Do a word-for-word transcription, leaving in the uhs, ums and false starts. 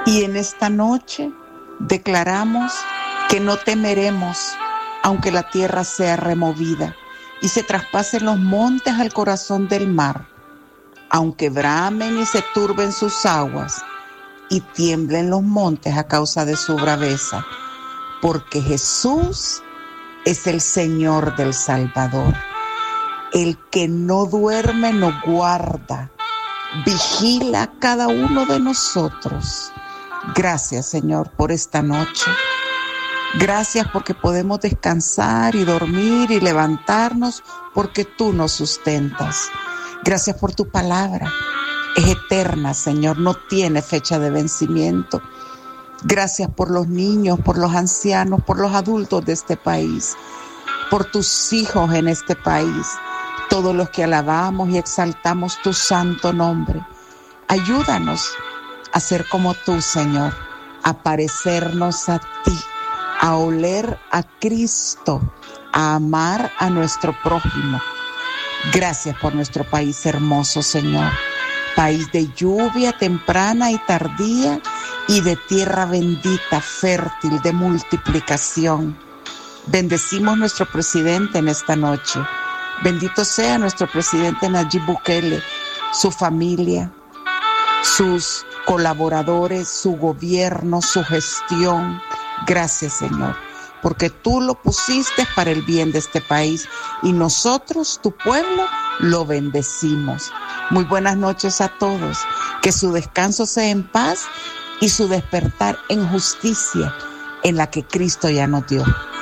Y en esta noche declaramos que no temeremos, aunque la tierra sea removida y se traspasen los montes al corazón del mar, aunque bramen y se turben sus aguas y tiemblen los montes a causa de su braveza, porque Jesús es el Señor del Salvador. El que no duerme no guarda, vigila a cada uno de nosotros. Gracias, Señor, por esta noche. Gracias porque podemos descansar y dormir y levantarnos porque tú nos sustentas. Gracias por tu palabra. Es eterna, Señor, no tiene fecha de vencimiento. Gracias por los niños, por los ancianos, por los adultos de este país, por tus hijos en este país, todos los que alabamos y exaltamos tu santo nombre. Ayúdanos a ser como tú, Señor, a parecernos a ti, a oler a Cristo, a amar a nuestro prójimo. Gracias por nuestro país hermoso, Señor. País de lluvia temprana y tardía y de tierra bendita, fértil, de multiplicación. Bendecimos nuestro presidente en esta noche. Bendito sea nuestro presidente Nayib Bukele, su familia, sus colaboradores, su gobierno, su gestión. Gracias, Señor, porque tú lo pusiste para el bien de este país y nosotros, tu pueblo, lo bendecimos. Muy buenas noches a todos. Que su descanso sea en paz y su despertar en justicia en la que Cristo ya nos dio.